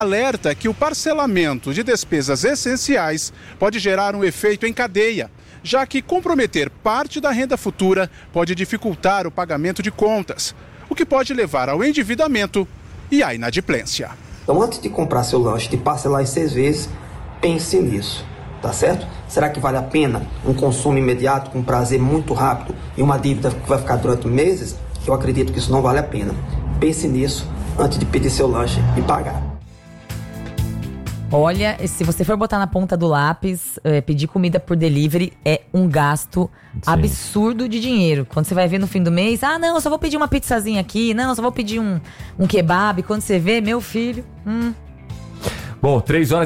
Alerta que o parcelamento de despesas essenciais pode gerar um efeito em cadeia, já que comprometer parte da renda futura pode dificultar o pagamento de contas, o que pode levar ao endividamento e à inadimplência. Então, antes de comprar seu lanche, de parcelar em 6 vezes, pense nisso, tá certo? Será que vale a pena um consumo imediato, com prazer muito rápido e uma dívida que vai ficar durante meses? Eu acredito que isso não vale a pena. Pense nisso antes de pedir seu lanche e pagar. Olha, se você for botar na ponta do lápis, pedir comida por delivery é um gasto absurdo de dinheiro. Quando você vai ver no fim do mês, não, eu só vou pedir uma pizzazinha aqui, não, eu só vou pedir um kebab. Quando você vê, meu filho... Bom,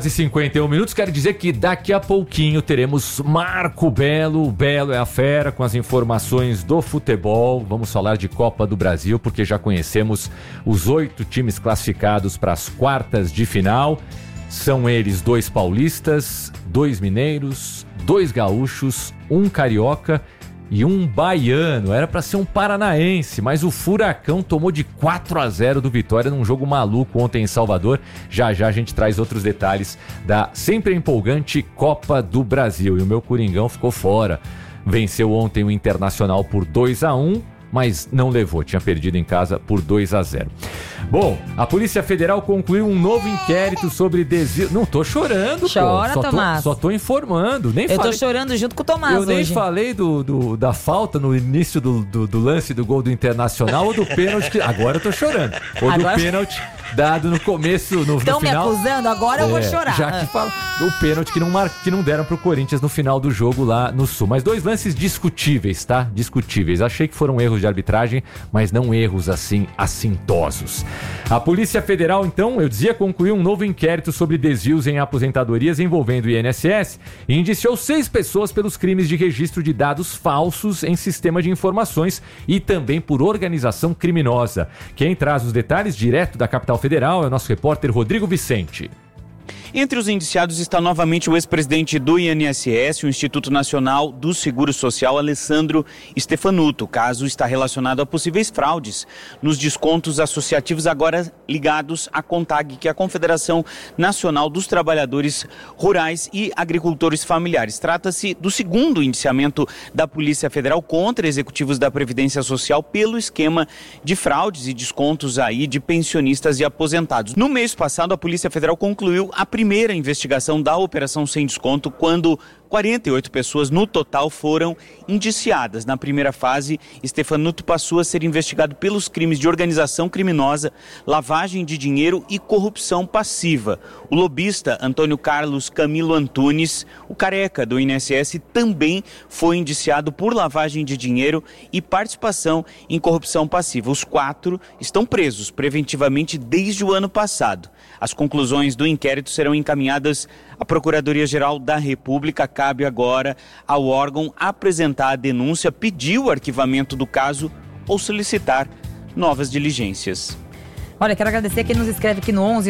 3h51, quero dizer que daqui a pouquinho teremos Marco Belo. O Belo é a fera com as informações do futebol. Vamos falar de Copa do Brasil, porque já conhecemos os 8 times classificados para as quartas de final. São eles 2 paulistas, 2 mineiros, 2 gaúchos, 1 carioca e 1 baiano. Era para ser um paranaense, mas o Furacão tomou de 4-0 do Vitória num jogo maluco ontem em Salvador. Já a gente traz outros detalhes da sempre empolgante Copa do Brasil. E o meu Coringão ficou fora. Venceu ontem o Internacional por 2-1. Mas não levou, tinha perdido em casa por 2-0. Bom, a Polícia Federal concluiu um novo inquérito sobre desvio... Não tô chorando, Chora, pô. Tomás. Só tô informando. Eu tô chorando junto com o Tomás hoje. Eu nem falei da falta no início do lance do gol do Internacional ou do pênalti. Agora eu tô chorando. Ou do pênalti dado no começo, no final. Estão me acusando, agora eu vou chorar. Já que fala do pênalti que não deram pro Corinthians no final do jogo lá no Sul. Mas 2 lances discutíveis, tá? Discutíveis. Achei que foram erros de arbitragem, mas não erros assim assintosos. A Polícia Federal, então, eu dizia, concluiu um novo inquérito sobre desvios em aposentadorias envolvendo o INSS e indiciou 6 pessoas pelos crimes de registro de dados falsos em sistema de informações e também por organização criminosa. Quem traz os detalhes direto da capital federal é o nosso repórter Rodrigo Vicente. Entre os indiciados está novamente o ex-presidente do INSS, o Instituto Nacional do Seguro Social, Alessandro Stefanuto. O caso está relacionado a possíveis fraudes nos descontos associativos agora ligados à CONTAG, que é a Confederação Nacional dos Trabalhadores Rurais e Agricultores Familiares. Trata-se do segundo indiciamento da Polícia Federal contra executivos da Previdência Social pelo esquema de fraudes e descontos aí de pensionistas e aposentados. No mês passado, a Polícia Federal concluiu a primeira investigação da Operação Sem Desconto, quando 48 pessoas no total foram indiciadas. Na primeira fase, Stefanuto passou a ser investigado pelos crimes de organização criminosa, lavagem de dinheiro e corrupção passiva. O lobista Antônio Carlos Camilo Antunes, o careca do INSS, também foi indiciado por lavagem de dinheiro e participação em corrupção passiva. Os 4 estão presos preventivamente desde o ano passado. As conclusões do inquérito serão encaminhadas à Procuradoria-Geral da República. Cabe agora ao órgão apresentar a denúncia, pedir o arquivamento do caso ou solicitar novas diligências. Olha, quero agradecer quem nos escreve aqui no 11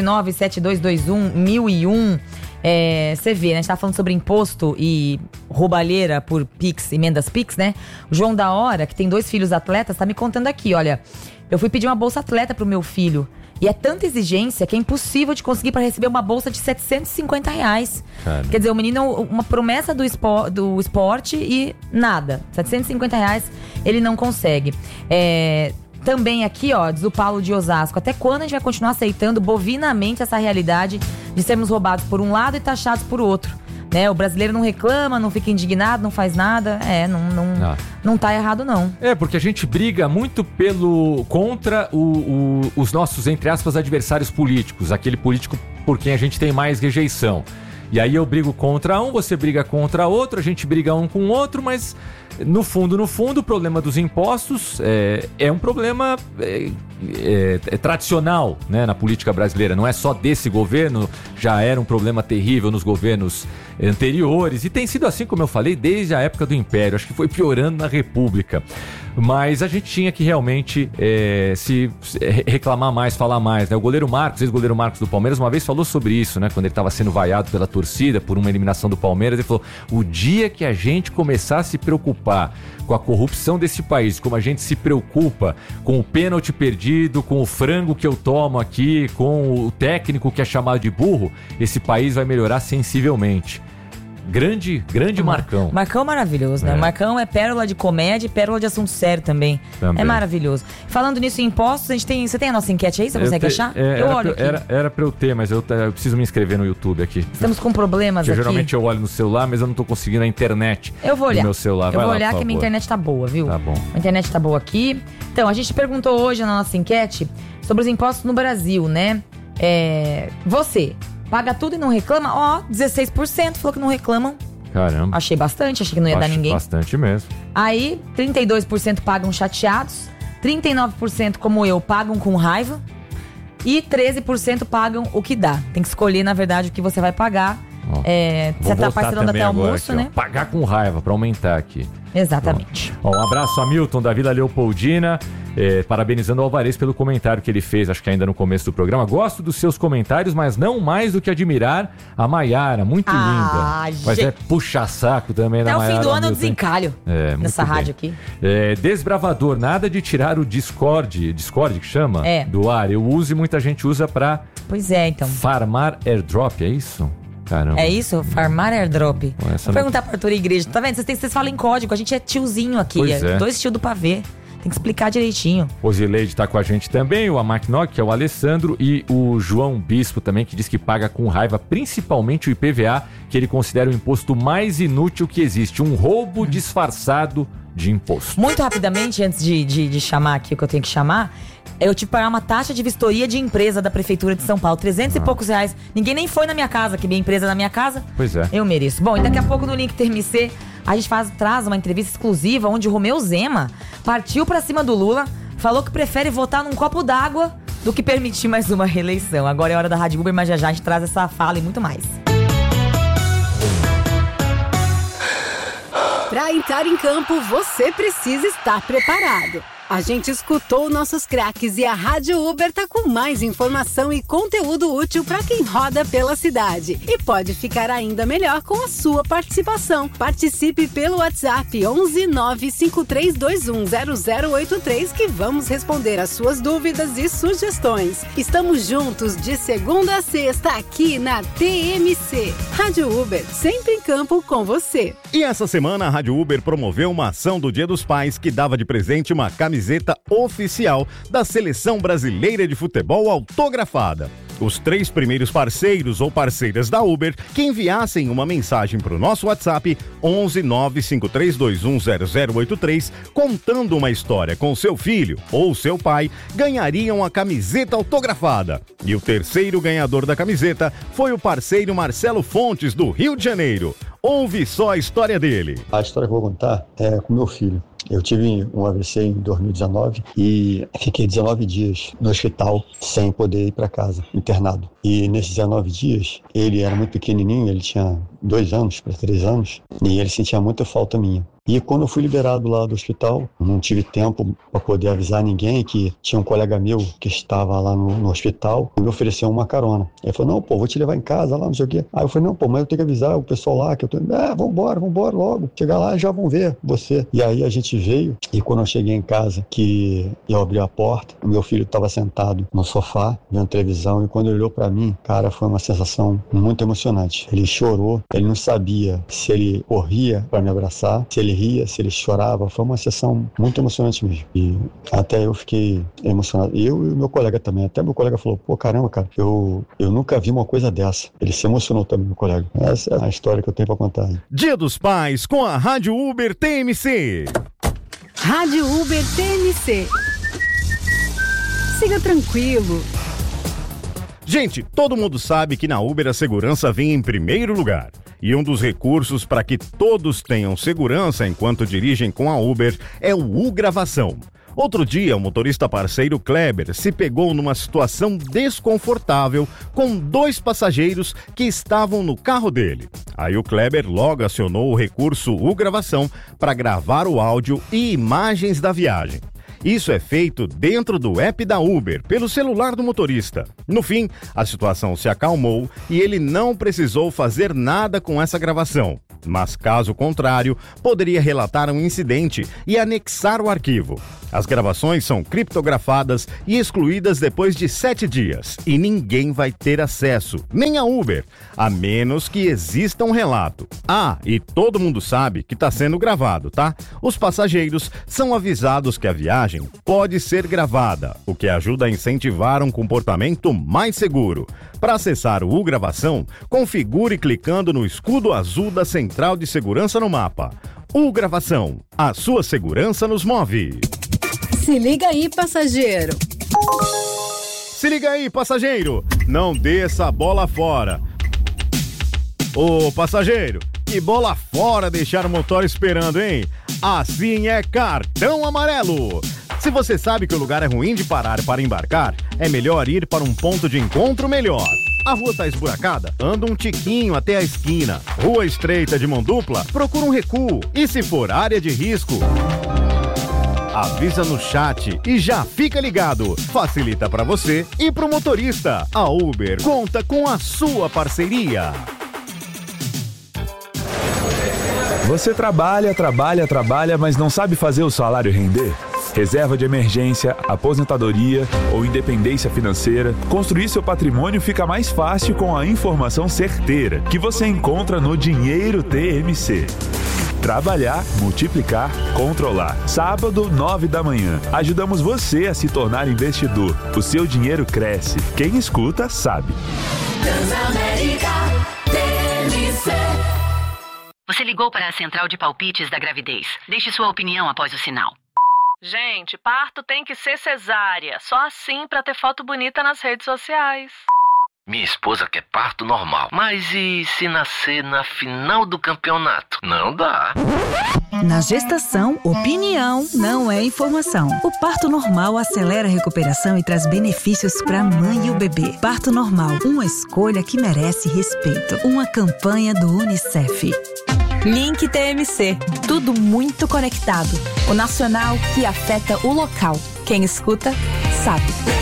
97221 1001. Você vê, né? A gente tá falando sobre imposto e roubalheira por Pix, emendas Pix, né? O João da Hora, que tem 2 filhos atletas, tá me contando aqui, olha. Eu fui pedir uma bolsa atleta pro meu filho. E é tanta exigência que é impossível de conseguir para receber uma bolsa de R$750. Caramba. Quer dizer, o menino, uma promessa do esporte e nada. R$750 ele não consegue. Também aqui, ó, diz o Paulo de Osasco, até quando a gente vai continuar aceitando bovinamente essa realidade de sermos roubados por um lado e taxados por outro? Né? O brasileiro não reclama, não fica indignado, não faz nada. Não tá errado, não. Porque a gente briga muito contra os nossos, entre aspas, adversários políticos. Aquele político por quem a gente tem mais rejeição. E aí eu brigo contra um, você briga contra outro, a gente briga um com o outro, mas no fundo, o problema dos impostos é um problema tradicional, né, na política brasileira. Não é só desse governo, já era um problema terrível nos governos anteriores e tem sido assim, como eu falei, desde a época do Império. Acho que foi piorando na República. Mas a gente tinha que realmente reclamar mais, falar mais, né? O goleiro Marcos, ex-goleiro Marcos do Palmeiras, uma vez falou sobre isso, né? Quando ele estava sendo vaiado pela torcida por uma eliminação do Palmeiras, ele falou: o dia que a gente começar a se preocupar preocupar com a corrupção desse país, como a gente se preocupa com o pênalti perdido, com o frango que eu tomo aqui, com o técnico que é chamado de burro, esse país vai melhorar sensivelmente. Grande Marcão. Marcão é maravilhoso, né? O Marcão é pérola de comédia e pérola de assunto sério também. É maravilhoso. Falando nisso em impostos, você tem a nossa enquete aí? Você consegue achar? Eu olho aqui. Era pra eu ter, mas eu preciso me inscrever no YouTube aqui. Estamos com problemas aqui. Geralmente eu olho no celular, mas eu não tô conseguindo a internet. Eu vou olhar. No meu celular. Eu vou olhar que a minha internet tá boa, viu? Tá bom. A internet tá boa aqui. Então, a gente perguntou hoje na nossa enquete sobre os impostos no Brasil, né? Você paga tudo e não reclama? 16% falou que não reclamam. Caramba. Achei bastante, achei que não ia dar ninguém. Bastante mesmo. Aí, 32% pagam chateados, 39% como eu pagam com raiva e 13% pagam o que dá. Tem que escolher, na verdade, o que você vai pagar. Você tá parcelando até almoço, aqui, né? Pagar com raiva, pra aumentar aqui. Exatamente. Um abraço a Milton da Vila Leopoldina, parabenizando o Alvarez pelo comentário que ele fez, acho que ainda no começo do programa. Gosto dos seus comentários, mas não mais do que admirar a Maiara, muito linda. Mas puxa-saco também da Maiara. Até o fim do ano eu desencalho nessa rádio aqui. Desbravador, nada de tirar o Discord que chama? Do ar. Eu uso e muita gente usa pra... Pois é, então. Farmar airdrop, é isso? Caramba. É isso? Farmar airdrop. Vou perguntar pra Arthur Igreja. Tá vendo? Vocês falam em código. A gente é tiozinho aqui. Dois tios do pavê. Tem que explicar direitinho. O Zileide tá com a gente também. O Amacnoc, que é o Alessandro. E o João Bispo também, que diz que paga com raiva, principalmente o IPVA, que ele considera o imposto mais inútil que existe. Um roubo disfarçado de imposto. Muito rapidamente, antes de chamar aqui o que eu tenho que chamar... Eu tive que pagar uma taxa de vistoria de empresa da Prefeitura de São Paulo, 300 e poucos reais. Ninguém nem foi na minha casa, que minha empresa é na minha casa. Pois é. Eu mereço. Bom, e daqui a pouco no Link TMC, a gente traz uma entrevista exclusiva onde o Romeu Zema partiu pra cima do Lula, falou que prefere votar num copo d'água do que permitir mais uma reeleição. Agora é hora da Rádio Uber, mas já a gente traz essa fala e muito mais. Para entrar em campo, você precisa estar preparado. A gente escutou nossos craques e a Rádio Uber tá com mais informação e conteúdo útil para quem roda pela cidade. E pode ficar ainda melhor com a sua participação. Participe pelo WhatsApp 11 95321 0083 que vamos responder as suas dúvidas e sugestões. Estamos juntos de segunda a sexta aqui na TMC. Rádio Uber, sempre em campo com você. E essa semana a Rádio Uber promoveu uma ação do Dia dos Pais que dava de presente uma camiseta oficial da Seleção Brasileira de Futebol autografada. Os 3 primeiros parceiros ou parceiras da Uber que enviassem uma mensagem para o nosso WhatsApp 11 95321 0083 contando uma história com seu filho ou seu pai ganhariam a camiseta autografada. E o terceiro ganhador da camiseta foi o parceiro Marcelo Fontes, do Rio de Janeiro. Ouve só a história dele. A história que eu vou contar é com meu filho. Eu tive um AVC em 2019 e fiquei 19 dias no hospital sem poder ir para casa, internado. E nesses 19 dias, ele era muito pequenininho, ele tinha 2 anos para 3 anos, e ele sentia muita falta minha. E quando eu fui liberado lá do hospital, eu não tive tempo para poder avisar ninguém que tinha um colega meu que estava lá no hospital e me ofereceu uma carona. Ele falou, não, pô, vou te levar em casa lá, não sei o quê. Aí eu falei, não, pô, mas eu tenho que avisar o pessoal lá que eu tô... vambora logo. Chegar lá já vão ver você. E aí a gente veio e quando eu cheguei em casa, que eu abri a porta, o meu filho estava sentado no sofá, vendo televisão, e quando ele olhou para mim, cara, foi uma sensação muito emocionante. Ele chorou, ele não sabia se ele corria para me abraçar, se ele ria, se ele chorava. Foi uma sessão muito emocionante mesmo. E até eu fiquei emocionado. Eu e o meu colega também. Até meu colega falou, pô, caramba, cara, eu nunca vi uma coisa dessa. Ele se emocionou também, meu colega. Essa é a história que eu tenho pra contar aí. Dia dos Pais com a Rádio Uber TMC. Rádio Uber TMC. Siga tranquilo. Gente, todo mundo sabe que na Uber a segurança vem em primeiro lugar. E um dos recursos para que todos tenham segurança enquanto dirigem com a Uber é o U-Gravação. Outro dia, o motorista parceiro Kleber se pegou numa situação desconfortável com 2 passageiros que estavam no carro dele. Aí o Kleber logo acionou o recurso U-Gravação para gravar o áudio e imagens da viagem. Isso é feito dentro do app da Uber, pelo celular do motorista. No fim, a situação se acalmou e ele não precisou fazer nada com essa gravação. mas caso contrário, poderia relatar um incidente e anexar o arquivo. As gravações são criptografadas e excluídas depois de 7 dias e ninguém vai ter acesso, nem a Uber, a menos que exista um relato. E todo mundo sabe que está sendo gravado, tá? Os passageiros são avisados que a viagem pode ser gravada, o que ajuda a incentivar um comportamento mais seguro. Para acessar o U-Gravação, configure clicando no escudo azul da Central de Segurança no mapa. U-Gravação, a sua segurança nos move. Se liga aí, passageiro. Se liga aí, passageiro. Não desça a bola fora. Ô, passageiro, que bola fora deixar o motor esperando, hein? Assim é cartão amarelo. Se você sabe que o lugar é ruim de parar para embarcar, é melhor ir para um ponto de encontro melhor. A rua está esburacada? Anda um tiquinho até a esquina. Rua estreita de mão dupla? Procura um recuo. E se for área de risco, avisa no chat e já fica ligado. Facilita para você e para o motorista. A Uber conta com a sua parceria. Você trabalha, mas não sabe fazer o salário render? Reserva de emergência, aposentadoria ou independência financeira, construir seu patrimônio fica mais fácil com a informação certeira que você encontra no Dinheiro TMC. Trabalhar, multiplicar, controlar. Sábado, 9 da manhã. Ajudamos você a se tornar investidor. O seu dinheiro cresce. Quem escuta, sabe. Transamérica TMC. Você ligou para a central de palpites da gravidez. Deixe sua opinião após o sinal. Gente, parto tem que ser cesárea. Só assim pra ter foto bonita nas redes sociais. Minha esposa quer parto normal. Mas e se nascer na final do campeonato? Não dá. Na gestação, opinião não é informação. O parto normal acelera a recuperação e traz benefícios para a mãe e o bebê. Parto normal, uma escolha que merece respeito. Uma campanha do UNICEF. Link TMC. Tudo muito conectado. O nacional que afeta o local. Quem escuta, sabe.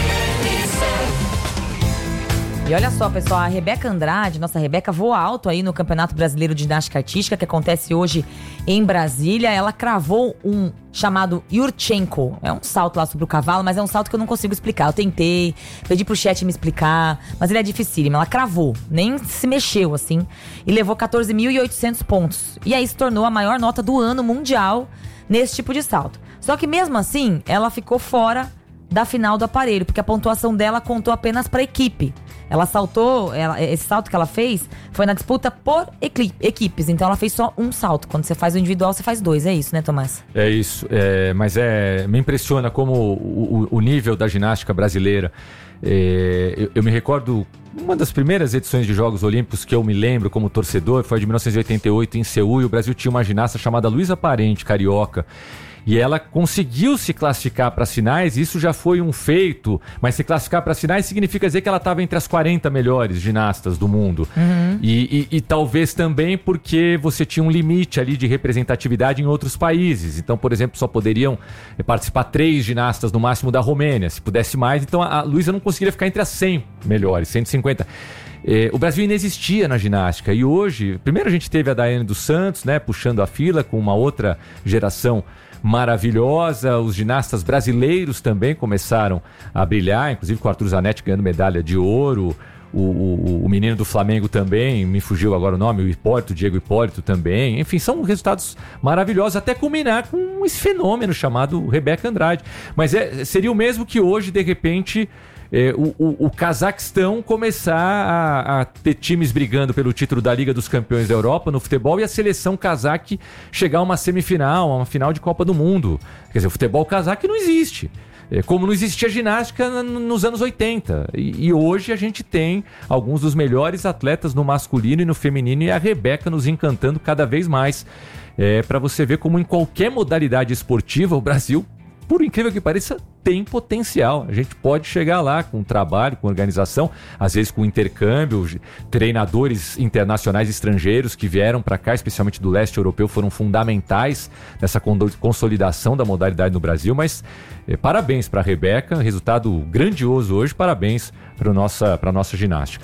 E olha só, pessoal, a Rebeca Andrade, nossa Rebeca, voa alto aí no Campeonato Brasileiro de Ginástica Artística, que acontece hoje em Brasília. Ela cravou um chamado Yurchenko. É um salto lá sobre o cavalo, mas é um salto que eu não consigo explicar. Eu tentei, pedi pro chat me explicar, mas ele é dificílimo. Ela cravou, nem se mexeu assim, e levou 14.800 pontos. E aí se tornou a maior nota do ano mundial nesse tipo de salto. Só que mesmo assim, ela ficou fora da final do aparelho, porque a pontuação dela contou apenas para equipe. Ela saltou, esse salto que ela fez foi na disputa por equipes, então ela fez só um salto. Quando você faz o individual, você faz 2, é isso, né, Tomás? É isso, mas me impressiona como o nível da ginástica brasileira. Eu me recordo, uma das primeiras edições de Jogos Olímpicos que eu me lembro como torcedor foi de 1988 em Seul, e o Brasil tinha uma ginasta chamada Luísa Parente, carioca. E ela conseguiu se classificar para as finais, isso já foi um feito, mas se classificar para as finais significa dizer que ela estava entre as 40 melhores ginastas do mundo. Uhum. E talvez também porque você tinha um limite ali de representatividade em outros países. Então, por exemplo, só poderiam participar 3 ginastas no máximo da Romênia. Se pudesse mais, então a Luísa não conseguiria ficar entre as 100 melhores, 150. O Brasil inexistia na ginástica, e hoje, primeiro a gente teve a Daiane dos Santos, né, puxando a fila com uma outra geração maravilhosa. Os ginastas brasileiros também começaram a brilhar, inclusive com o Arthur Zanetti ganhando medalha de ouro, o menino do Flamengo também, me fugiu agora o nome, o Diego Hipólito também. Enfim, são resultados maravilhosos, até culminar com esse fenômeno chamado Rebeca Andrade. Mas seria o mesmo que hoje, de repente, o Cazaquistão começar a ter times brigando pelo título da Liga dos Campeões da Europa no futebol, e a seleção cazaque chegar a uma semifinal, a uma final de Copa do Mundo. Quer dizer, o futebol cazaque não existe. Como não existia ginástica nos anos 80. E hoje a gente tem alguns dos melhores atletas no masculino e no feminino, e a Rebeca nos encantando cada vez mais. Para você ver como em qualquer modalidade esportiva o Brasil, por incrível que pareça, tem potencial. A gente pode chegar lá com trabalho, com organização, às vezes com intercâmbio. Treinadores internacionais estrangeiros que vieram para cá, especialmente do leste europeu, foram fundamentais nessa consolidação da modalidade no Brasil. Mas parabéns para a Rebeca, resultado grandioso hoje, parabéns para a nossa ginástica.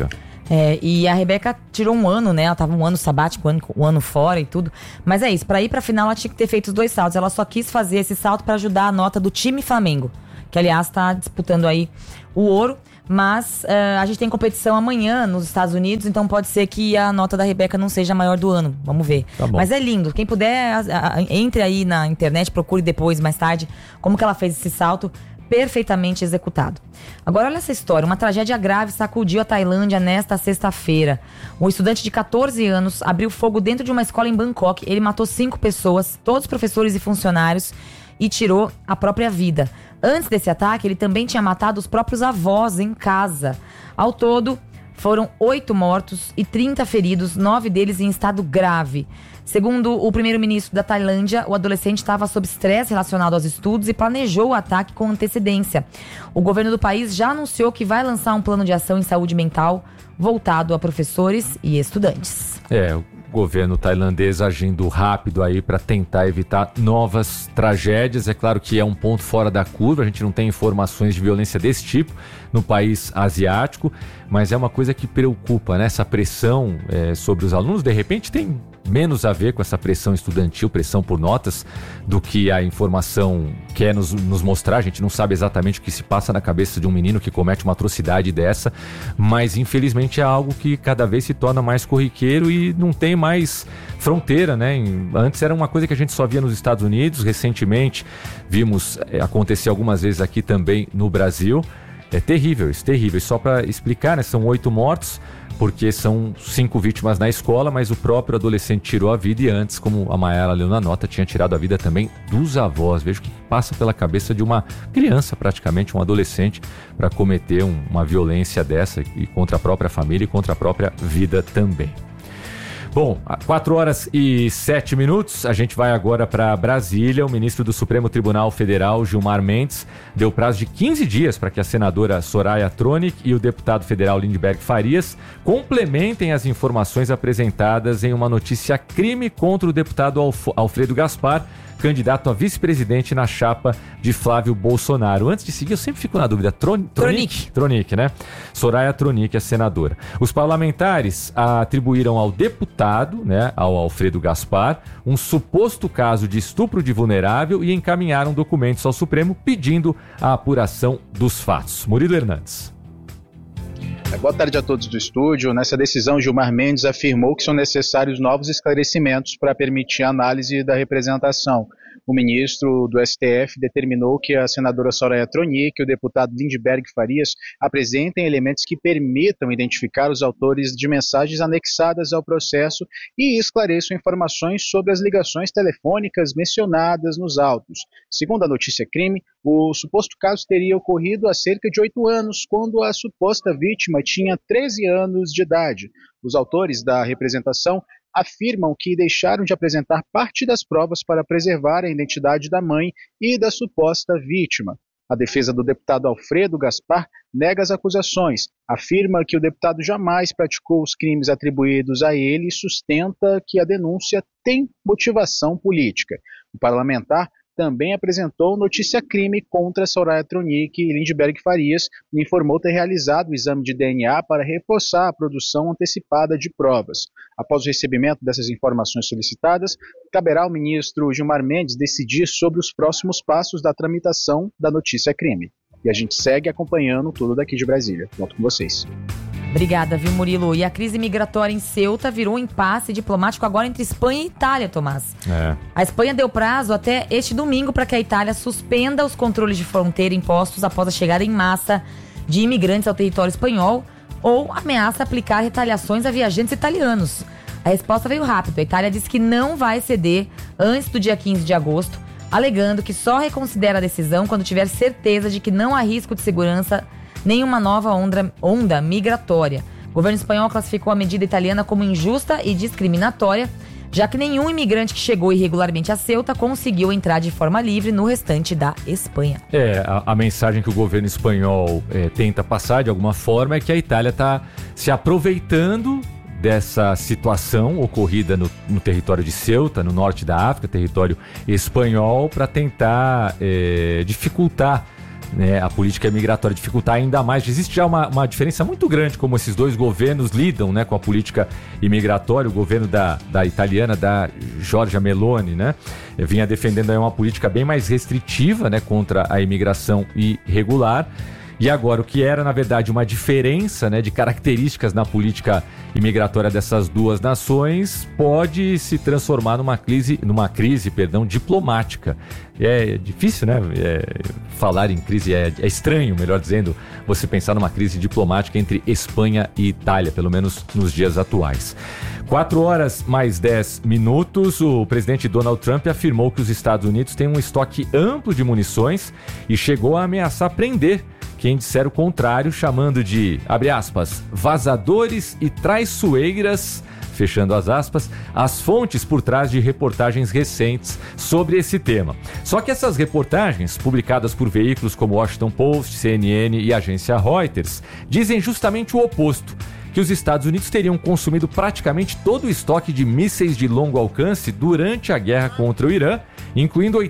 E a Rebeca tirou um ano, né? Ela tava um ano sabático, um ano fora e tudo. Mas é isso, pra ir pra final ela tinha que ter feito os 2 saltos. Ela só quis fazer esse salto pra ajudar a nota do time Flamengo, que aliás tá disputando aí o ouro. Mas a gente tem competição amanhã nos Estados Unidos, então pode ser que a nota da Rebeca não seja a maior do ano. Vamos ver. Tá bom. Mas é lindo. Quem puder, entre aí na internet, procure depois, mais tarde, como que ela fez esse salto perfeitamente executado. Agora olha essa história, uma tragédia grave sacudiu a Tailândia nesta sexta-feira. Um estudante de 14 anos abriu fogo dentro de uma escola em Bangkok. Ele matou 5 pessoas, todos professores e funcionários, e tirou a própria vida. Antes desse ataque, ele também tinha matado os próprios avós em casa. Ao todo, foram 8 mortos e 30 feridos, 9 deles em estado grave. Segundo o primeiro-ministro da Tailândia, o adolescente estava sob estresse relacionado aos estudos e planejou o ataque com antecedência. O governo do país já anunciou que vai lançar um plano de ação em saúde mental voltado a professores e estudantes. O governo tailandês agindo rápido aí para tentar evitar novas tragédias. É claro que é um ponto fora da curva, a gente não tem informações de violência desse tipo no país asiático, mas é uma coisa que preocupa, né? Essa pressão sobre os alunos, de repente tem menos a ver com essa pressão estudantil, pressão por notas, do que a informação quer nos mostrar. A gente não sabe exatamente o que se passa na cabeça de um menino que comete uma atrocidade dessa, mas infelizmente é algo que cada vez se torna mais corriqueiro e não tem mais fronteira, né? Antes era uma coisa que a gente só via nos Estados Unidos, recentemente vimos acontecer algumas vezes aqui também no Brasil. É terrível, isso é terrível. E só para explicar, né, são 8 mortos, porque são 5 vítimas na escola, mas o próprio adolescente tirou a vida e antes, como a Mayara leu na nota, tinha tirado a vida também dos avós. Veja o que passa pela cabeça de uma criança, praticamente, um adolescente, para cometer uma violência dessa e contra a própria família e contra a própria vida também. Bom, 4h07, a gente vai agora para Brasília. O ministro do Supremo Tribunal Federal, Gilmar Mendes, deu prazo de 15 dias para que a senadora Soraya Tronic e o deputado federal Lindbergh Farias complementem as informações apresentadas em uma notícia crime contra o deputado Alfredo Gaspar, candidato a vice-presidente na chapa de Flávio Bolsonaro. Antes de seguir, eu sempre fico na dúvida. Tronic, né? Soraya Tronic, a senadora. Os parlamentares atribuíram ao deputado, né, ao Alfredo Gaspar, um suposto caso de estupro de vulnerável e encaminharam documentos ao Supremo pedindo a apuração dos fatos. Murilo Hernandes. Boa tarde a todos do estúdio. Nessa decisão, Gilmar Mendes afirmou que são necessários novos esclarecimentos para permitir a análise da representação. O ministro do STF determinou que a senadora Soraya Tronic e o deputado Lindbergh Farias apresentem elementos que permitam identificar os autores de mensagens anexadas ao processo e esclareçam informações sobre as ligações telefônicas mencionadas nos autos. Segundo a notícia crime, o suposto caso teria ocorrido há cerca de 8 anos, quando a suposta vítima tinha 13 anos de idade. Os autores da representação afirmam que deixaram de apresentar parte das provas para preservar a identidade da mãe e da suposta vítima. A defesa do deputado Alfredo Gaspar nega as acusações, afirma que o deputado jamais praticou os crimes atribuídos a ele e sustenta que a denúncia tem motivação política. O parlamentar também apresentou notícia-crime contra Soraya Tronic e Lindbergh Farias e informou ter realizado o exame de DNA para reforçar a produção antecipada de provas. Após o recebimento dessas informações solicitadas, caberá ao ministro Gilmar Mendes decidir sobre os próximos passos da tramitação da notícia-crime. E a gente segue acompanhando tudo daqui de Brasília. Volto com vocês. Obrigada, viu, Murilo? E a crise migratória em Ceuta virou um impasse diplomático agora entre Espanha e Itália, Tomás. A Espanha deu prazo até este domingo para que a Itália suspenda os controles de fronteira impostos após a chegada em massa de imigrantes ao território espanhol ou ameaça aplicar retaliações a viajantes italianos. A resposta veio rápido. A Itália disse que não vai ceder antes do dia 15 de agosto, alegando que só reconsidera a decisão quando tiver certeza de que não há risco de segurança nenhuma nova onda migratória. O governo espanhol classificou a medida italiana como injusta e discriminatória, já que nenhum imigrante que chegou irregularmente a Ceuta conseguiu entrar de forma livre no restante da Espanha. A mensagem que o governo espanhol tenta passar de alguma forma é que a Itália está se aproveitando dessa situação ocorrida no território de Ceuta, no norte da África, território espanhol, para tentar dificultar né, a política migratória, dificultar ainda mais. Existe já uma diferença muito grande como esses dois governos lidam, né, com a política imigratória. O governo da italiana, da Giorgia Meloni, né, vinha defendendo aí uma política bem mais restritiva, né, contra a imigração irregular. E agora, o que era, na verdade, uma diferença, né, de características na política imigratória dessas duas nações pode se transformar numa crise diplomática. É difícil, né? Falar em crise é estranho, melhor dizendo, você pensar numa crise diplomática entre Espanha e Itália, pelo menos nos dias atuais. 4h mais 10, o presidente Donald Trump afirmou que os Estados Unidos têm um estoque amplo de munições e chegou a ameaçar prender quem disser o contrário, chamando de, abre aspas, vazadores e traiçoeiras, fechando as aspas, as fontes por trás de reportagens recentes sobre esse tema. Só que essas reportagens, publicadas por veículos como Washington Post, CNN e a agência Reuters, dizem justamente o oposto, que os Estados Unidos teriam consumido praticamente todo o estoque de mísseis de longo alcance durante a guerra contra o Irã, incluindo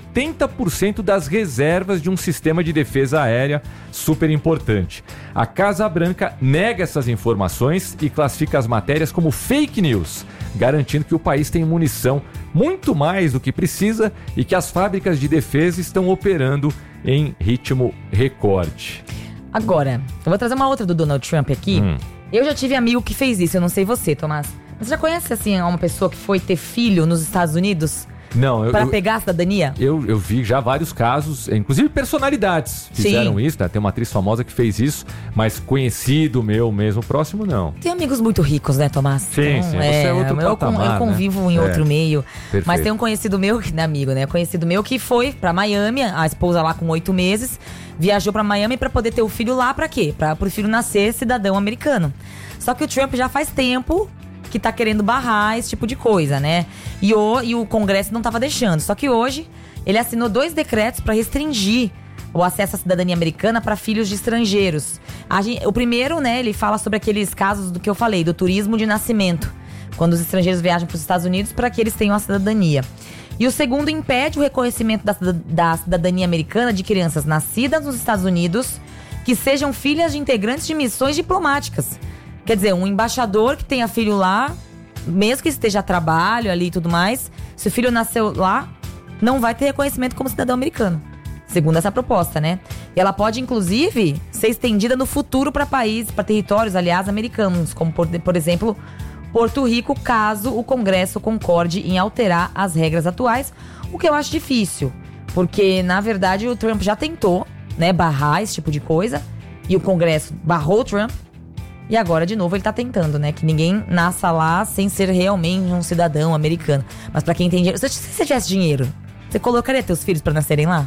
80% das reservas de um sistema de defesa aérea super importante. A Casa Branca nega essas informações e classifica as matérias como fake news, garantindo que o país tem munição muito mais do que precisa e que as fábricas de defesa estão operando em ritmo recorde. Agora, eu vou trazer uma outra do Donald Trump aqui. Eu já tive amigo que fez isso, eu não sei você, Tomás. Mas você já conhece, assim, uma pessoa que foi ter filho nos Estados Unidos? Não, para pegar a cidadania? Eu vi já vários casos, inclusive personalidades fizeram isso, né? Tem uma atriz famosa que fez isso, mas conhecido meu mesmo, próximo, não. Tem amigos muito ricos, né, Tomás? Sim, então, sim, você é outro patamar, eu convivo, né, em outro meio. Perfeito. Mas tem um conhecido meu, amigo, né? Conhecido meu que foi pra Miami, a esposa lá com 8 meses, viajou pra Miami pra poder ter o filho lá, pra quê? Pro filho nascer cidadão americano. Só que o Trump já faz tempo que tá querendo barrar esse tipo de coisa, né? E o Congresso não tava deixando. Só que hoje, ele assinou 2 decretos para restringir o acesso à cidadania americana para filhos de estrangeiros. O primeiro, né, ele fala sobre aqueles casos do que eu falei, do turismo de nascimento. Quando os estrangeiros viajam para os Estados Unidos para que eles tenham a cidadania. E o segundo impede o reconhecimento da cidadania americana de crianças nascidas nos Estados Unidos que sejam filhas de integrantes de missões diplomáticas. Quer dizer, um embaixador que tenha filho lá, mesmo que esteja a trabalho ali e tudo mais, se o filho nasceu lá, não vai ter reconhecimento como cidadão americano. Segundo essa proposta, né? E ela pode, inclusive, ser estendida no futuro para países, para territórios, aliás, americanos, como, por exemplo, Porto Rico, caso o Congresso concorde em alterar as regras atuais, o que eu acho difícil. Porque, na verdade, o Trump já tentou, né, barrar esse tipo de coisa, e o Congresso barrou o Trump. E agora, de novo, ele tá tentando, né? Que ninguém nasça lá sem ser realmente um cidadão americano. Mas pra quem tem dinheiro... Se você tivesse dinheiro, você colocaria teus filhos pra nascerem lá?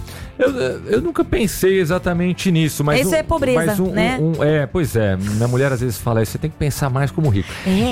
Eu nunca pensei exatamente nisso, mas... Isso é pobreza, né? Pois é. Minha mulher às vezes fala isso, você tem que pensar mais como rico.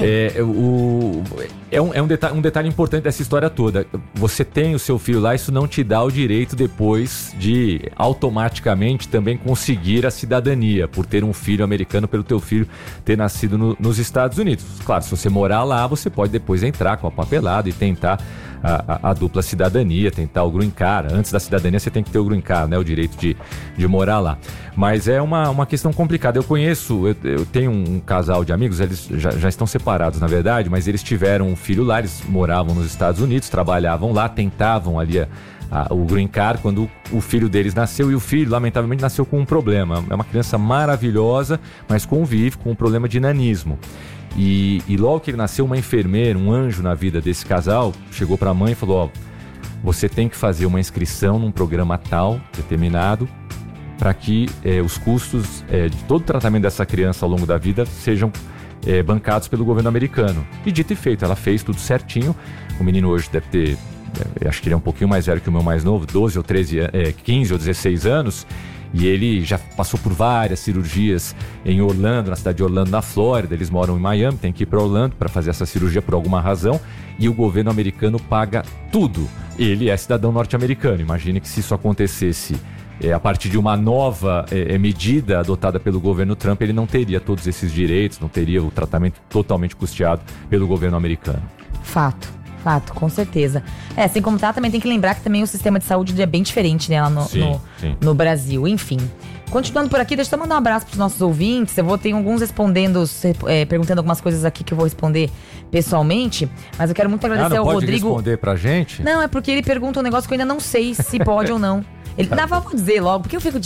Um detalhe importante dessa história toda. Você tem o seu filho lá, isso não te dá o direito depois de automaticamente também conseguir a cidadania, por ter um filho americano, pelo teu filho ter nascido nos Estados Unidos. Claro, se você morar lá, você pode depois entrar com a papelada e tentar a dupla cidadania, tentar o green card. Antes da cidadania você tem que ter o green card, né? O direito de morar lá. Mas é uma questão complicada. Eu tenho um casal de amigos, eles já estão separados, na verdade, mas eles tiveram um filho lá, eles moravam nos Estados Unidos, trabalhavam lá, tentavam ali o green card quando o filho deles nasceu, e o filho, lamentavelmente, nasceu com um problema. É uma criança maravilhosa, mas convive com um problema de nanismo. E logo que ele nasceu, uma enfermeira, um anjo na vida desse casal, chegou para a mãe e falou: você tem que fazer uma inscrição num programa tal, determinado, para que os custos de todo o tratamento dessa criança ao longo da vida sejam bancados pelo governo americano. E dito e feito, ela fez tudo certinho. O menino hoje deve ter, acho que ele é um pouquinho mais velho que o meu mais novo, 12 ou 15 ou 16 anos. E ele já passou por várias cirurgias em Orlando, na cidade de Orlando, na Flórida. Eles moram em Miami, tem que ir para Orlando para fazer essa cirurgia por alguma razão. E o governo americano paga tudo. Ele é cidadão norte-americano. Imagine que se isso acontecesse a partir de uma nova medida adotada pelo governo Trump, ele não teria todos esses direitos, não teria o tratamento totalmente custeado pelo governo americano. Fato. Fato, com certeza. Sem como também tem que lembrar que também o sistema de saúde é bem diferente, né, lá no Brasil. Enfim. Continuando por aqui, deixa eu mandar um abraço pros nossos ouvintes. Eu vou ter alguns perguntando algumas coisas aqui que eu vou responder pessoalmente. Mas eu quero muito agradecer ao Rodrigo. Pode responder pra gente? Não, é porque ele pergunta um negócio que eu ainda não sei se pode ou não. Ele vou dizer logo, porque eu fico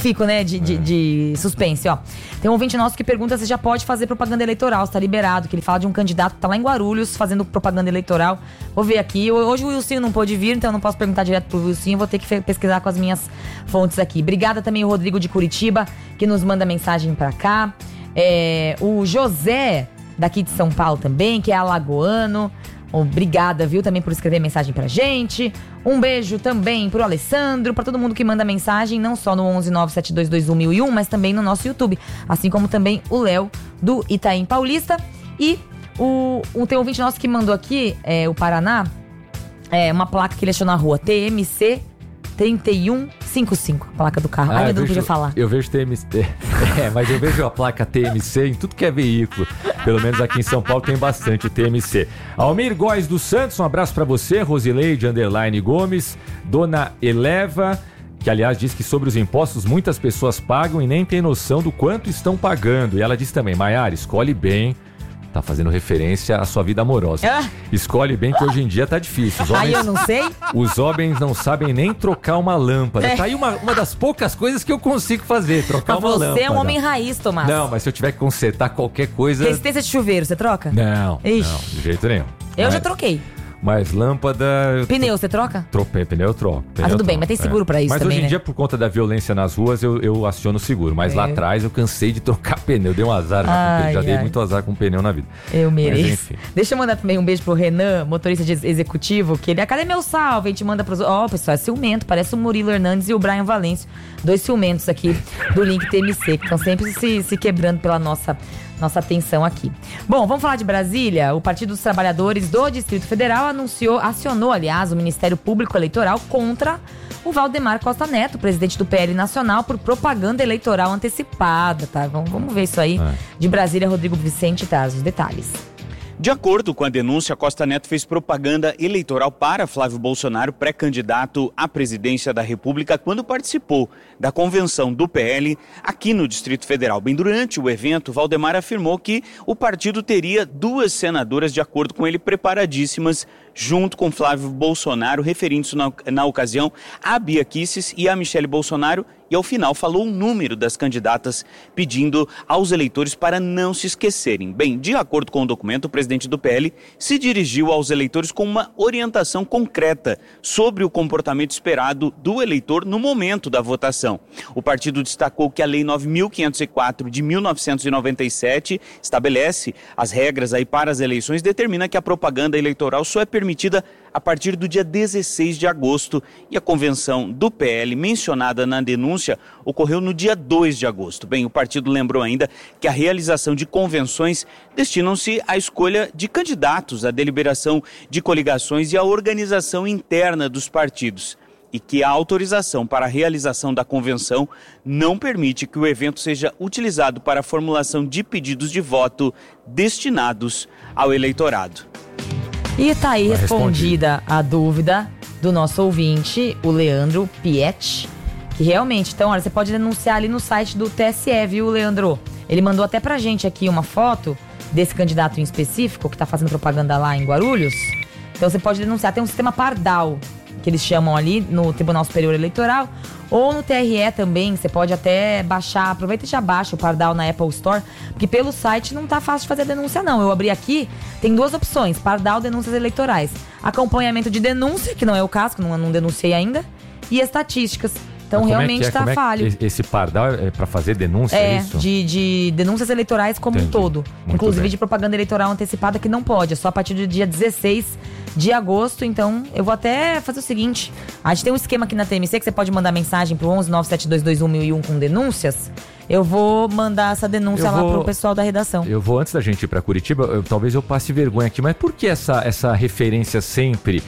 de suspense, ó. Tem um ouvinte nosso que pergunta se já pode fazer propaganda eleitoral, se tá liberado, que ele fala de um candidato que tá lá em Guarulhos fazendo propaganda eleitoral. Vou ver aqui. Hoje o Wilsinho não pôde vir, então eu não posso perguntar direto pro Wilsinho, vou ter que pesquisar com as minhas fontes aqui. Obrigada também ao Rodrigo de Curitiba, que nos manda mensagem pra cá. O José, daqui de São Paulo também, que é alagoano. Obrigada, viu, também por escrever mensagem pra gente. Um beijo também pro Alessandro, pra todo mundo que manda mensagem, não só no 11972211001, mas também no nosso YouTube. Assim como também o Léo, do Itaim Paulista. E tem um ouvinte nosso que mandou aqui, o Paraná, uma placa que ele achou na rua, TMC 3155, a placa do carro. Ai, meu Deus, não podia falar. Eu vejo TMC. Mas eu vejo a placa TMC em tudo que é veículo. Pelo menos aqui em São Paulo tem bastante TMC. Almir Góes dos Santos, um abraço pra você. Rosileide _Gomes. Dona Eleva, que aliás diz que sobre os impostos muitas pessoas pagam e nem tem noção do quanto estão pagando. E ela diz também, Maiara, escolhe bem. Tá fazendo referência à sua vida amorosa. Escolhe bem que hoje em dia tá difícil. Eu não sei. Os homens não sabem nem trocar uma lâmpada. Tá aí uma das poucas coisas que eu consigo fazer, trocar uma lâmpada. Você é um homem raiz, Tomás. Não, mas se eu tiver que consertar qualquer coisa... Resistência de chuveiro, você troca? Não, de jeito nenhum. Eu já troquei. Mas lâmpada... Pneu, você troca? Pneu eu troco. Tudo bem, mas tem seguro pra isso mas também, hoje em dia, por conta da violência nas ruas, eu aciono o seguro. Mas lá atrás eu cansei de trocar pneu. Dei um azar já dei muito azar com pneu na vida. Eu mereço. Mas, enfim. Deixa eu mandar também um beijo pro Renan, motorista de executivo, que ele... Cadê meu salve? A gente manda pros... pessoal, é ciumento. Parece o Murilo Hernandes e o Brian Valêncio. 2 ciumentos aqui do Link TMC, que estão sempre se quebrando pela nossa atenção aqui. Bom, vamos falar de Brasília. O Partido dos Trabalhadores do Distrito Federal acionou, aliás, o Ministério Público Eleitoral contra o Valdemar Costa Neto, presidente do PL Nacional, por propaganda eleitoral antecipada, tá? Vamos ver isso aí. De Brasília, Rodrigo Vicente traz os detalhes. De acordo com a denúncia, Costa Neto fez propaganda eleitoral para Flávio Bolsonaro, pré-candidato à presidência da República, quando participou da convenção do PL aqui no Distrito Federal. Bem, durante o evento, Valdemar afirmou que o partido teria 2 senadoras, de acordo com ele, preparadíssimas, junto com Flávio Bolsonaro, referindo-se na ocasião a Bia Kicis e a Michele Bolsonaro, e ao final falou o número das candidatas, pedindo aos eleitores para não se esquecerem. Bem, de acordo com o documento, o presidente do PL se dirigiu aos eleitores com uma orientação concreta sobre o comportamento esperado do eleitor no momento da votação. O partido destacou que a Lei 9.504 de 1997 estabelece as regras aí para as eleições, determina que a propaganda eleitoral só é permitida a partir do dia 16 de agosto e a convenção do PL mencionada na denúncia ocorreu no dia 2 de agosto. Bem, o partido lembrou ainda que a realização de convenções destinam-se à escolha de candidatos, à deliberação de coligações e à organização interna dos partidos, e que a autorização para a realização da convenção não permite que o evento seja utilizado para a formulação de pedidos de voto destinados ao eleitorado. E tá aí respondida a dúvida do nosso ouvinte, o Leandro Piet, que realmente, então, olha, você pode denunciar ali no site do TSE, viu, Leandro? Ele mandou até pra gente aqui uma foto desse candidato em específico, que tá fazendo propaganda lá em Guarulhos. Então você pode denunciar, tem um sistema Pardal, que eles chamam ali no Tribunal Superior Eleitoral, ou no TRE também, você pode até baixar, aproveita e já baixa o Pardal na Apple Store, porque pelo site não tá fácil de fazer denúncia não. Eu abri aqui, tem 2 opções, Pardal, denúncias eleitorais, acompanhamento de denúncia, que não é o caso, que não denunciei ainda, e estatísticas. Então realmente tá falho. Esse Pardal é para fazer denúncia, é isso? De denúncias eleitorais como um todo. Muito inclusive bem. De propaganda eleitoral antecipada, que não pode, é só a partir do dia 16 de agosto. Então eu vou até fazer o seguinte, a gente tem um esquema aqui na TMC que você pode mandar mensagem pro 11972211001 com denúncias. Eu vou mandar essa denúncia lá pro pessoal da redação. Eu vou, antes da gente ir para Curitiba, talvez eu passe vergonha aqui, mas por que essa referência sempre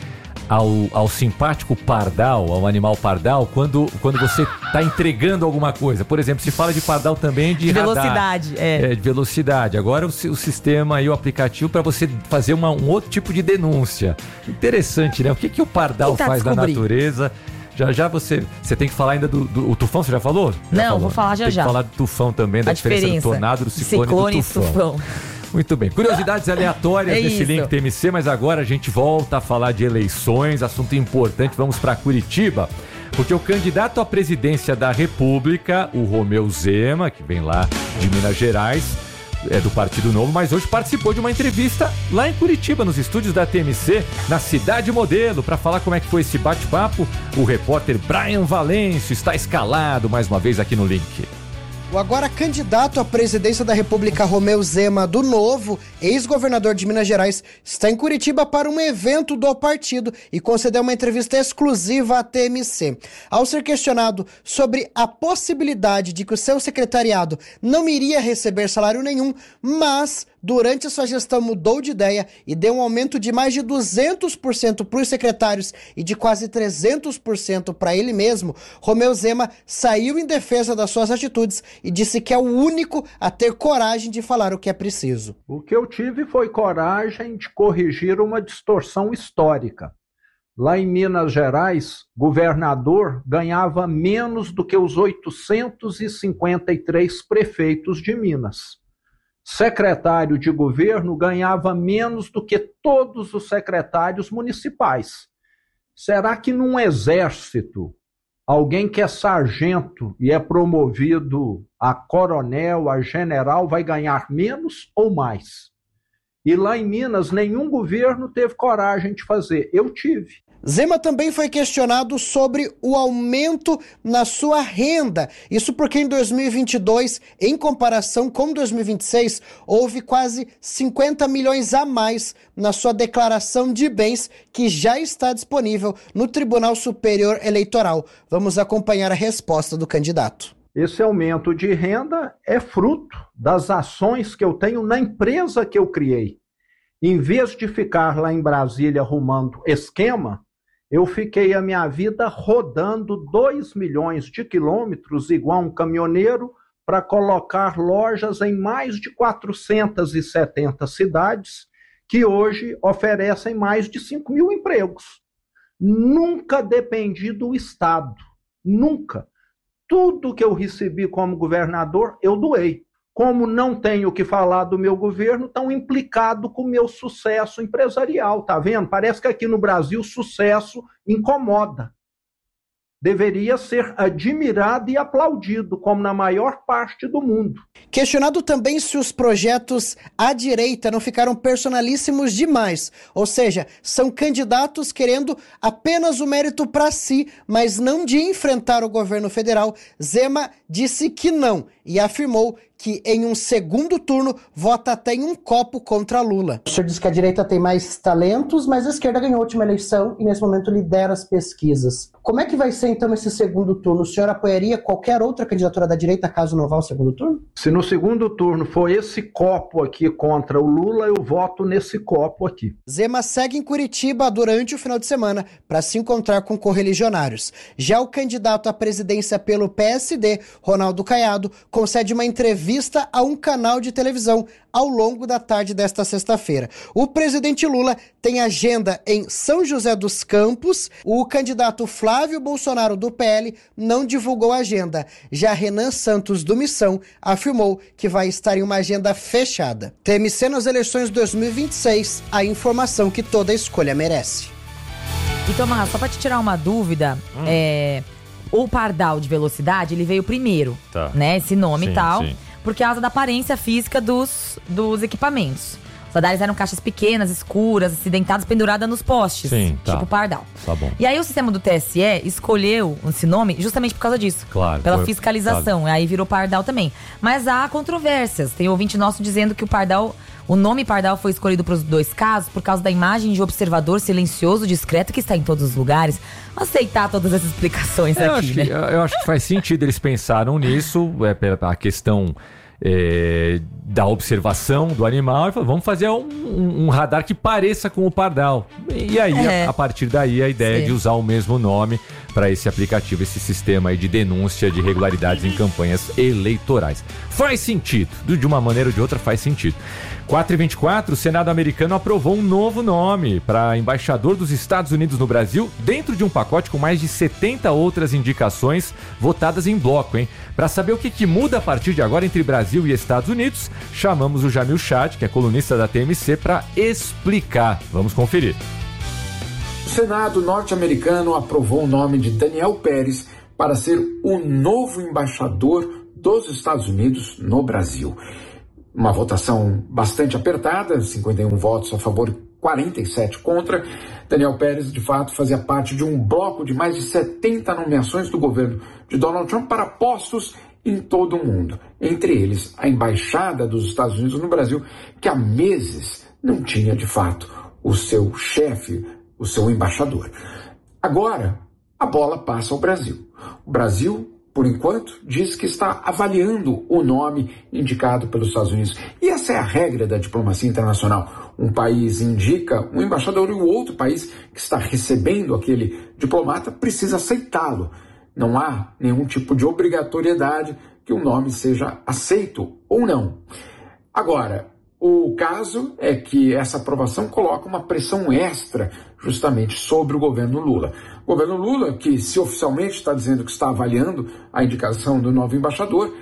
ao simpático pardal, ao animal pardal, quando você está entregando alguma coisa. Por exemplo, se fala de pardal também de radar, velocidade. de velocidade. Agora o sistema e o aplicativo para você fazer um outro tipo de denúncia. Interessante, né? O que o pardal faz na natureza? Já você tem que falar ainda do tufão, você já falou? Não, vou falar já. Tem que falar do tufão também, da diferença do tornado, do ciclone e do tufão. Muito bem. Curiosidades aleatórias nesse link TMC, mas agora a gente volta a falar de eleições, assunto importante. Vamos para Curitiba, porque o candidato à presidência da República, o Romeu Zema, que vem lá de Minas Gerais, é do Partido Novo, mas hoje participou de uma entrevista lá em Curitiba, nos estúdios da TMC, na Cidade Modelo, para falar como é que foi esse bate-papo. O repórter Brian Valêncio está escalado mais uma vez aqui no link. O agora candidato à presidência da República, Romeu Zema, do Novo, ex-governador de Minas Gerais, está em Curitiba para um evento do partido e concedeu uma entrevista exclusiva à TMC. Ao ser questionado sobre a possibilidade de que o seu secretariado não iria receber salário nenhum, mas durante a sua gestão mudou de ideia e deu um aumento de mais de 200% para os secretários e de quase 300% para ele mesmo, Romeu Zema saiu em defesa das suas atitudes e disse que é o único a ter coragem de falar o que é preciso. O que eu tive foi coragem de corrigir uma distorção histórica. Lá em Minas Gerais, governador ganhava menos do que os 853 prefeitos de Minas. Secretário de governo ganhava menos do que todos os secretários municipais. Será que num exército, alguém que é sargento e é promovido a coronel, a general, vai ganhar menos ou mais? E lá em Minas, nenhum governo teve coragem de fazer. Eu tive. Zema também foi questionado sobre o aumento na sua renda. Isso porque em 2022, em comparação com 2026, houve quase 50 milhões a mais na sua declaração de bens, que já está disponível no Tribunal Superior Eleitoral. Vamos acompanhar a resposta do candidato. Esse aumento de renda é fruto das ações que eu tenho na empresa que eu criei. Em vez de ficar lá em Brasília arrumando esquema, eu fiquei a minha vida rodando 2 milhões de quilômetros, igual um caminhoneiro, para colocar lojas em mais de 470 cidades, que hoje oferecem mais de 5 mil empregos. Nunca dependi do Estado, nunca. Tudo que eu recebi como governador, eu doei. Como não tenho o que falar do meu governo, tão implicado com o meu sucesso empresarial, tá vendo? Parece que aqui no Brasil sucesso incomoda. Deveria ser admirado e aplaudido, como na maior parte do mundo. Questionado também se os projetos à direita não ficaram personalíssimos demais, ou seja, são candidatos querendo apenas o mérito para si, mas não de enfrentar o governo federal, Zema disse que não e afirmou que em um segundo turno vota até em um copo contra Lula. O senhor disse que a direita tem mais talentos, mas a esquerda ganhou a última eleição e nesse momento lidera as pesquisas. Como é que vai ser então esse segundo turno? O senhor apoiaria qualquer outra candidatura da direita caso não vá ao segundo turno? Se no segundo turno for esse copo aqui contra o Lula, eu voto nesse copo aqui. Zema segue em Curitiba durante o final de semana para se encontrar com correligionários. Já o candidato à presidência pelo PSD, Ronaldo Caiado, concede uma entrevista a um canal de televisão ao longo da tarde desta sexta-feira. O presidente Lula tem agenda em São José dos Campos. O candidato Flávio Bolsonaro, do PL, não divulgou a agenda. Já Renan Santos, do Missão, afirmou que vai estar em uma agenda fechada. TMC nas eleições 2026, a informação que toda escolha merece. E Tomás, só para te tirar uma dúvida, o pardal de velocidade, ele veio primeiro, né? Esse nome e tal. Sim. Por causa da aparência física dos equipamentos. Os radares eram caixas pequenas, escuras, acidentadas, penduradas nos postes. Sim, tipo pardal. Tá bom. E aí o sistema do TSE escolheu esse nome justamente por causa disso. Claro. Pela fiscalização. Claro. Aí virou pardal também. Mas há controvérsias. Tem ouvinte nosso dizendo que o nome pardal foi escolhido para os dois casos por causa da imagem de observador silencioso, discreto, que está em todos os lugares. Aceitar todas essas explicações aqui, né? Eu acho que faz sentido, eles pensaram nisso, a questão da observação do animal, e falaram, vamos fazer um radar que pareça com o pardal. E aí, a partir daí, a ideia é de usar o mesmo nome para esse aplicativo, esse sistema aí de denúncia de irregularidades em campanhas eleitorais. Faz sentido, de uma maneira ou de outra faz sentido. 4h24, o Senado americano aprovou um novo nome para embaixador dos Estados Unidos no Brasil, dentro de um pacote com mais de 70 outras indicações votadas em bloco, hein? Para saber o que muda a partir de agora entre Brasil e Estados Unidos, chamamos o Jamil Chad, que é colunista da TMC, para explicar. Vamos conferir. O Senado norte-americano aprovou o nome de Daniel Pérez para ser o novo embaixador dos Estados Unidos no Brasil. Uma votação bastante apertada, 51 votos a favor e 47 contra. Daniel Pérez, de fato, fazia parte de um bloco de mais de 70 nomeações do governo de Donald Trump para postos em todo o mundo. Entre eles, a Embaixada dos Estados Unidos no Brasil, que há meses não tinha, de fato, o seu chefe, o seu embaixador. Agora, a bola passa ao Brasil. O Brasil, por enquanto, diz que está avaliando o nome indicado pelos Estados Unidos. E essa é a regra da diplomacia internacional. Um país indica um embaixador e o outro país que está recebendo aquele diplomata precisa aceitá-lo. Não há nenhum tipo de obrigatoriedade que o nome seja aceito ou não. Agora, o caso é que essa aprovação coloca uma pressão extra justamente sobre o governo Lula. O governo Lula, que se oficialmente está dizendo que está avaliando a indicação do novo embaixador,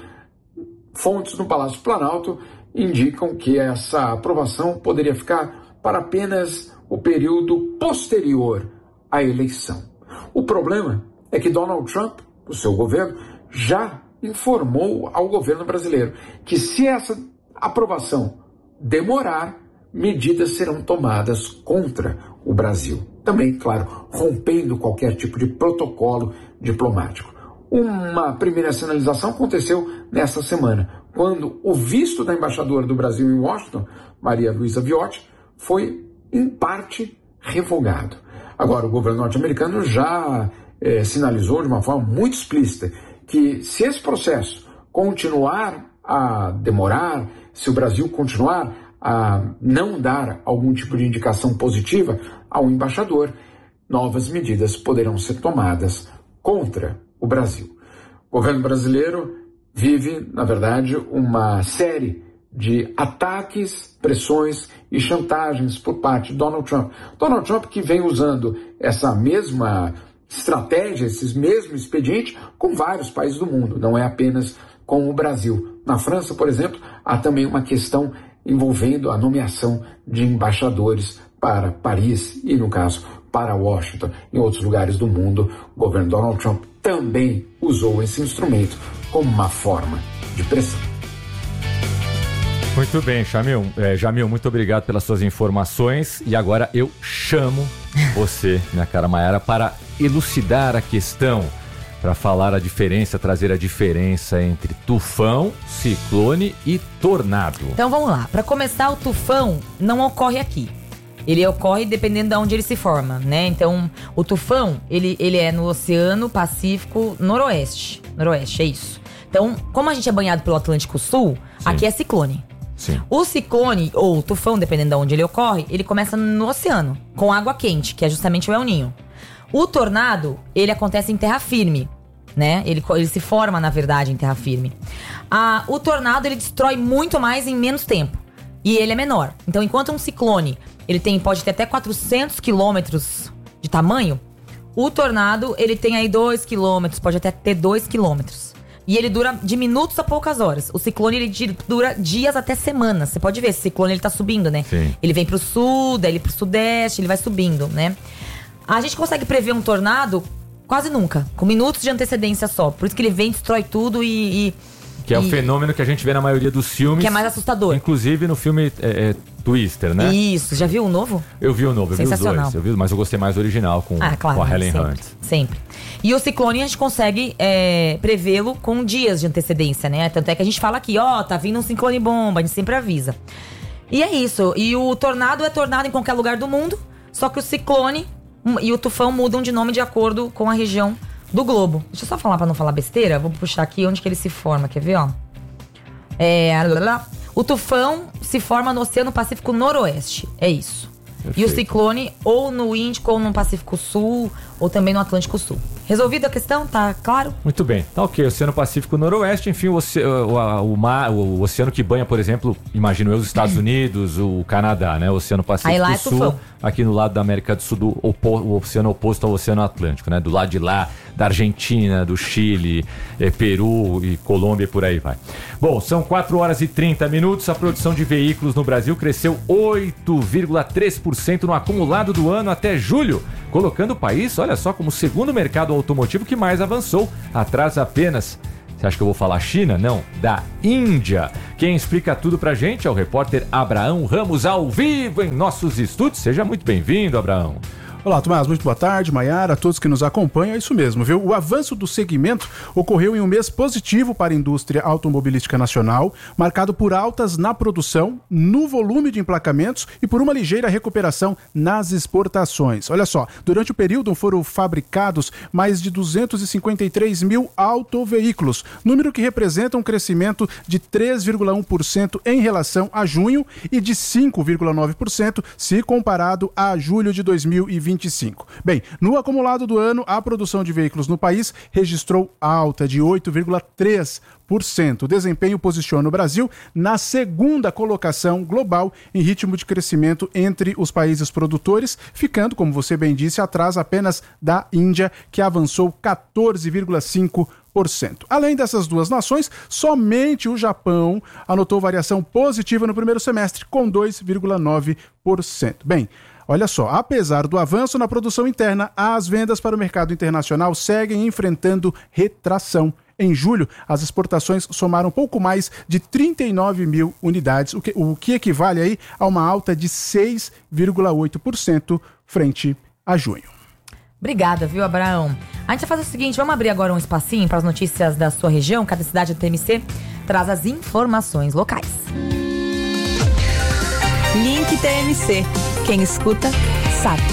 fontes no Palácio Planalto indicam que essa aprovação poderia ficar para apenas o período posterior à eleição. O problema é que Donald Trump, o seu governo, já informou ao governo brasileiro que se essa aprovação demorar, medidas serão tomadas contra o Brasil. Também, claro, rompendo qualquer tipo de protocolo diplomático. Uma primeira sinalização aconteceu nesta semana, quando o visto da embaixadora do Brasil em Washington, Maria Luísa Viotti, foi, em parte, revogado. Agora, o governo norte-americano já sinalizou de uma forma muito explícita que se esse processo continuar a demorar, se o Brasil continuar a não dar algum tipo de indicação positiva ao embaixador, novas medidas poderão ser tomadas contra o Brasil. O governo brasileiro vive, na verdade, uma série de ataques, pressões e chantagens por parte de Donald Trump. Donald Trump que vem usando essa mesma estratégia, esse mesmo expediente com vários países do mundo, não é apenas com o Brasil. Na França, por exemplo, há também uma questão envolvendo a nomeação de embaixadores para Paris e, no caso, para Washington. Em outros lugares do mundo, o governo Donald Trump também usou esse instrumento como uma forma de pressão. Muito bem, Jamil. Jamil, muito obrigado pelas suas informações. E agora eu chamo você, minha cara Mayara, para elucidar a questão, para falar a diferença, trazer a diferença entre tufão, ciclone e tornado. Então vamos lá. Para começar, o tufão não ocorre aqui. Ele ocorre dependendo de onde ele se forma, né? Então, o tufão, ele é no Oceano Pacífico Noroeste. Noroeste, é isso. Então, como a gente é banhado pelo Atlântico Sul, aqui é ciclone. Sim. O ciclone, ou o tufão, dependendo de onde ele ocorre, ele começa no oceano, com água quente, que é justamente o El Niño. O tornado, ele acontece em terra firme, né? Ele se forma, na verdade, em terra firme. O tornado, ele destrói muito mais em menos tempo. E ele é menor. Então, enquanto um ciclone, pode ter até 400 quilômetros de tamanho, o tornado, ele tem aí 2 quilômetros, pode até ter 2 quilômetros. E ele dura de minutos a poucas horas. O ciclone, ele dura dias até semanas. Você pode ver, esse ciclone, ele tá subindo, né? Sim. Ele vem pro sul, daí ele pro sudeste, ele vai subindo, né? A gente consegue prever um tornado quase nunca, com minutos de antecedência só. Por isso que ele vem, destrói tudo que é o fenômeno que a gente vê na maioria dos filmes. Que é mais assustador. Inclusive no filme Twister, né? Isso, já viu o novo? Eu vi o novo, eu vi os dois. Mas eu gostei mais do original, com a Helen Hunt. Sempre. E o ciclone a gente consegue prevê-lo com dias de antecedência, né? Tanto é que a gente fala aqui, tá vindo um ciclone bomba, a gente sempre avisa. E é isso. E o tornado é tornado em qualquer lugar do mundo, só que o ciclone e o tufão mudam de nome de acordo com a região do globo. Deixa eu só falar pra não falar besteira. Vou puxar aqui onde que ele se forma, quer ver, ó? O tufão se forma no Oceano Pacífico Noroeste, é isso. E o ciclone ou no Índico, ou no Pacífico Sul, ou também no Atlântico Sul. Resolvida a questão? Tá claro? Muito bem. Tá ok. Oceano Pacífico Noroeste, enfim, o oceano que banha, por exemplo, imagino eu, os Estados Unidos, o Canadá, né? O Oceano Pacífico aí lá Sul, tufão. aqui no lado da América do Sul, o oceano oposto ao Oceano Atlântico, né? Do lado de lá, da Argentina, do Chile, Peru e Colômbia e por aí vai. Bom, são 4 horas e 30 minutos. A produção de veículos no Brasil cresceu 8,3% no acumulado do ano até julho, colocando o país, olha só, como o segundo mercado automotivo que mais avançou, atrás apenas, você acha que eu vou falar China? Não, da Índia. Quem explica tudo pra gente é o repórter Abraão Ramos, ao vivo em nossos estúdios. Seja muito bem-vindo, Abraão. Olá, Tomás, muito boa tarde, Maiara, a todos que nos acompanham, é isso mesmo, viu? O avanço do segmento ocorreu em um mês positivo para a indústria automobilística nacional, marcado por altas na produção, no volume de emplacamentos e por uma ligeira recuperação nas exportações. Olha só, durante o período foram fabricados mais de 253 mil autoveículos, número que representa um crescimento de 3,1% em relação a junho e de 5,9% se comparado a julho de 2025. Bem, no acumulado do ano, a produção de veículos no país registrou alta de 8,3%. O desempenho posiciona o Brasil na segunda colocação global em ritmo de crescimento entre os países produtores, ficando, como você bem disse, atrás apenas da Índia, que avançou 14,5%. Além dessas duas nações, somente o Japão anotou variação positiva no primeiro semestre, com 2,9%. Bem, olha só, apesar do avanço na produção interna, as vendas para o mercado internacional seguem enfrentando retração. Em julho, as exportações somaram pouco mais de 39 mil unidades, o que equivale aí a uma alta de 6,8% frente a junho. Obrigada, viu, Abraão? A gente vai fazer o seguinte, vamos abrir agora um espacinho para as notícias da sua região. Cada cidade do TMC traz as informações locais. Link TMC. Quem escuta, sabe.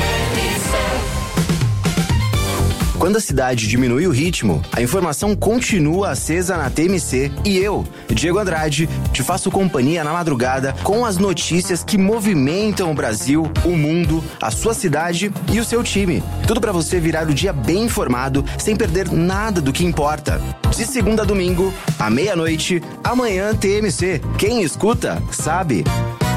Quando a cidade diminui o ritmo, a informação continua acesa na TMC e eu, Diego Andrade, te faço companhia na madrugada com as notícias que movimentam o Brasil, o mundo, a sua cidade e o seu time. Tudo para você virar o dia bem informado, sem perder nada do que importa. De segunda a domingo, à meia-noite, amanhã TMC. Quem escuta, sabe.